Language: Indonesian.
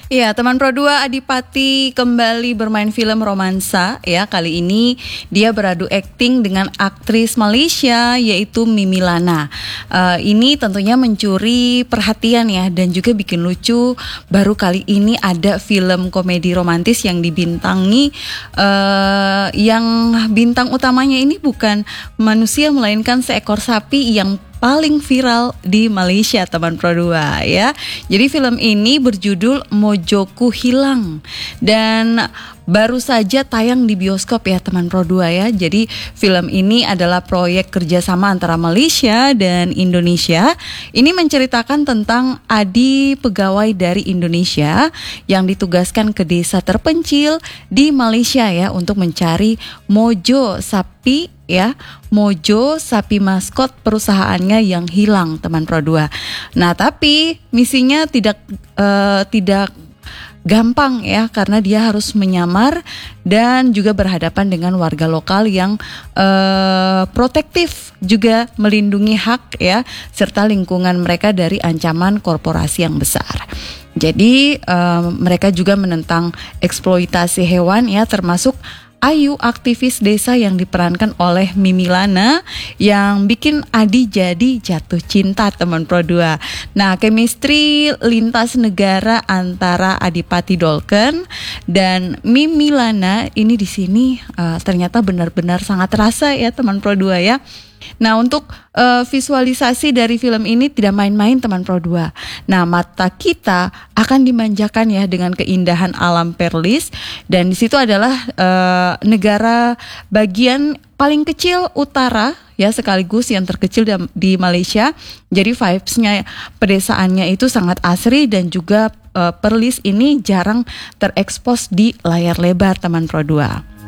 Ya, teman Pro 2 Adipati kembali bermain film romansa ya. Kali ini dia beradu akting dengan aktris Malaysia yaitu Mimi Lana. Ini tentunya mencuri perhatian ya dan juga bikin lucu. Baru kali ini ada film komedi romantis yang dibintangi yang bintang utamanya ini bukan manusia melainkan seekor sapi yang paling viral di Malaysia, teman Pro 2 ya. Jadi film ini berjudul Mojoku Hilang dan baru saja tayang di bioskop ya teman Pro 2 ya. Jadi film ini adalah proyek kerjasama antara Malaysia dan Indonesia. Ini menceritakan tentang Adi pegawai dari Indonesia yang ditugaskan ke desa terpencil di Malaysia ya untuk mencari Mojo sapi ya, Mojo sapi maskot perusahaannya yang hilang, teman Pro 2. Nah, tapi misinya tidak gampang ya, karena dia harus menyamar dan juga berhadapan dengan warga lokal yang protektif, juga melindungi hak ya serta lingkungan mereka dari ancaman korporasi yang besar. Jadi mereka juga menentang eksploitasi hewan ya, termasuk Ayu, aktivis desa yang diperankan oleh Mimi Lana yang bikin Adi jadi jatuh cinta, teman Pro 2. Nah, chemistry lintas negara antara Adipati Dolken dan Mimi Lana ini di sini ternyata benar-benar sangat terasa ya teman Pro 2 ya. Nah, untuk visualisasi dari film ini tidak main-main teman Pro 2. Nah, mata kita akan dimanjakan ya dengan keindahan alam Perlis, dan di situ adalah negara bagian paling kecil utara ya, sekaligus yang terkecil di Malaysia. Jadi vibes-nya pedesaannya itu sangat asri dan juga Perlis ini jarang terekspos di layar lebar teman Pro 2.